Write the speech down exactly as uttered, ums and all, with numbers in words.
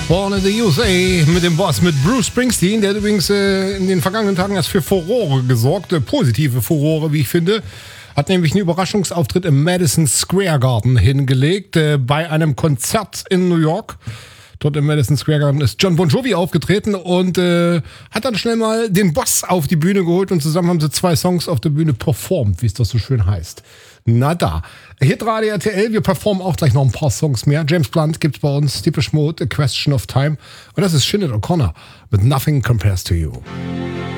Born in the U S A mit dem Boss, mit Bruce Springsteen, der hat übrigens äh, in den vergangenen Tagen erst für Furore gesorgt, äh, positive Furore, wie ich finde. Hat nämlich einen Überraschungsauftritt im Madison Square Garden hingelegt, äh, bei einem Konzert in New York. Dort im Madison Square Garden ist John Bon Jovi aufgetreten und äh, hat dann schnell mal den Boss auf die Bühne geholt und zusammen haben sie zwei Songs auf der Bühne performt, wie es das so schön heißt. Na da. Hitradio R T L, wir performen auch gleich noch ein paar Songs mehr. James Blunt gibt's bei uns, Depeche Mode, A Question of Time. Und das ist Sinead O'Connor mit Nothing Compares to You.